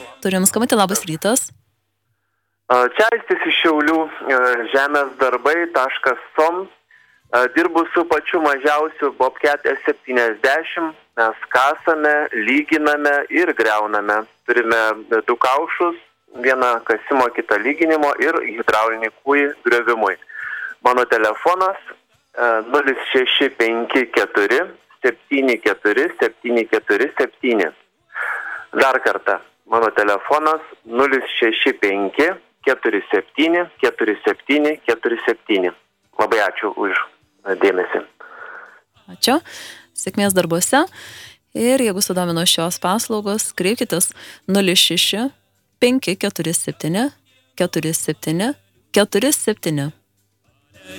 Turim skambutį, labas rytas. Čia Aistis iš Šiaulių, žemesdarbai.com. Dirbu su pačiu mažiausiu Bobcat S70. Mes kasame, lyginame ir greuname. Turime 2 kaušus, vieną kasimo, kitą lyginimo ir hidraulinį kūjį griovimui. Mano telefonas 0654 74 747. Dar kartą. Mano telefonas 065 47 47 47. Labai ačiū už dėmesį. Ačiū. Sėkmės darbuose. Ir jeigu sudomino šios paslaugos, kreipkitės 06 547 47 47.